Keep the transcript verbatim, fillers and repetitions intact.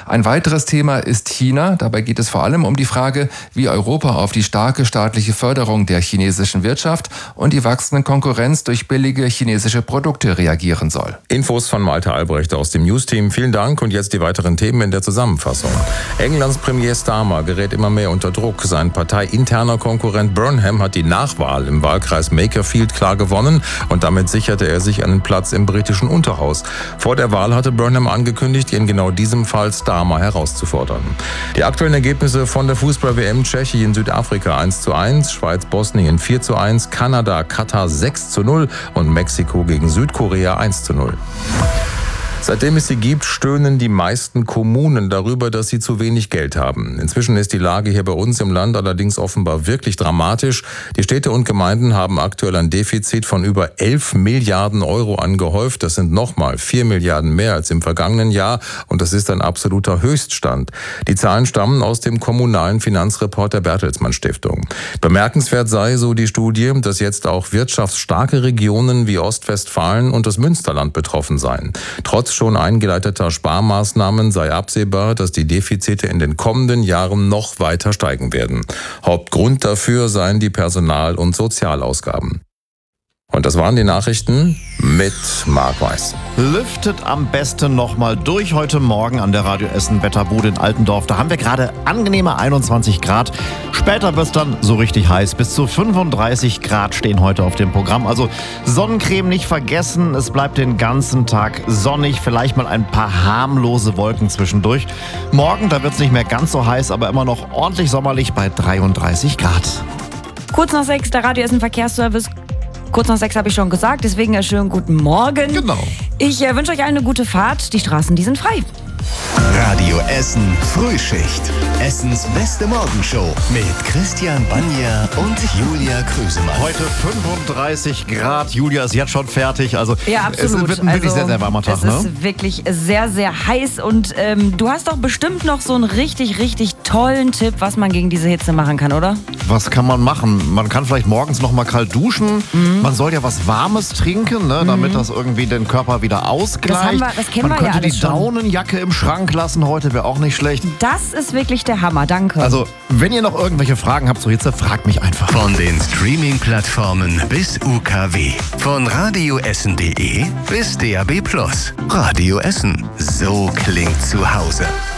Ein weiteres Thema ist China. Dabei geht es vor allem um die Frage, wie Europa auf die starke staatliche Förderung der chinesischen Wirtschaft und die wachsende Konkurrenz durch billige chinesische Produkte reagieren soll. Infos von Malte Albrecht aus dem News-Team. Vielen Dank und jetzt die weiteren Themen in der Zusammenfassung. Englands Premier Starmer gerät immer mehr unter Druck. Sein parteiinterner Konkurrent Burnham hat die Nachwahl im Wahlkreis Makerfield klar gewonnen und damit sicherte er sich einen Platz im britischen Unterhaus. Vor der Wahl hatte Burnham angekündigt, in genau diesem Fall Starmer herauszufordern. Die aktuellen Ergebnisse von der Fußball-W M: Tschechien, Südafrika eins zu eins, Schweiz, Bosnien vier zu eins, Kanada, Katar sechs zu null und Mexiko gegen Südkorea eins zu null. Seitdem es sie gibt, stöhnen die meisten Kommunen darüber, dass sie zu wenig Geld haben. Inzwischen ist die Lage hier bei uns im Land allerdings offenbar wirklich dramatisch. Die Städte und Gemeinden haben aktuell ein Defizit von über elf Milliarden Euro angehäuft. Das sind nochmal vier Milliarden mehr als im vergangenen Jahr und das ist ein absoluter Höchststand. Die Zahlen stammen aus dem kommunalen Finanzreport der Bertelsmann Stiftung. Bemerkenswert sei, so die Studie, dass jetzt auch wirtschaftsstarke Regionen wie Ostwestfalen und das Münsterland betroffen seien. Trotz schon eingeleiteter Sparmaßnahmen sei absehbar, dass die Defizite in den kommenden Jahren noch weiter steigen werden. Hauptgrund dafür seien die Personal- und Sozialausgaben. Und das waren die Nachrichten mit Marc Weiß. Lüftet am besten nochmal durch heute Morgen an der Radio Essen Wetterbude in Altendorf. Da haben wir gerade angenehme einundzwanzig Grad. Später wird es dann so richtig heiß. Bis zu fünfunddreißig Grad stehen heute auf dem Programm. Also Sonnencreme nicht vergessen. Es bleibt den ganzen Tag sonnig. Vielleicht mal ein paar harmlose Wolken zwischendurch. Morgen, da wird es nicht mehr ganz so heiß, aber immer noch ordentlich sommerlich bei dreiunddreißig Grad. Kurz nach sechs, der Radio Essen Verkehrsservice. Kurz nach sechs habe ich schon gesagt, deswegen einen schönen guten Morgen. Genau. Ich äh, wünsche euch allen eine gute Fahrt. Die Straßen, die sind frei. Radio Essen Frühschicht. Essens beste Morgenshow mit Christian Banja und Julia Krüsemann. Heute fünfunddreißig Grad. Julia ist jetzt schon fertig. Also Ja, absolut. Es wird ein wirklich also, sehr, sehr warmer Tag. Es Ne? ist wirklich sehr, sehr heiß. Und ähm, du hast doch bestimmt noch so einen richtig, richtig tollen Tipp, was man gegen diese Hitze machen kann, oder? Was kann man machen? Man kann vielleicht morgens noch mal kalt duschen. Mhm. Man soll ja was Warmes trinken, ne, damit mhm. das irgendwie den Körper wieder ausgleicht. Das, haben wir, das kennen man wir ja könnte alles die schon. Daunenjacke im Schrank lassen heute, wäre auch nicht schlecht. Das ist wirklich der Hammer, danke. Also, wenn ihr noch irgendwelche Fragen habt zur Hitze, fragt mich einfach. Von den Streaming-Plattformen bis U K W. Von radioessen punkt de bis D A B plus. Radio Essen. So klingt zu Hause.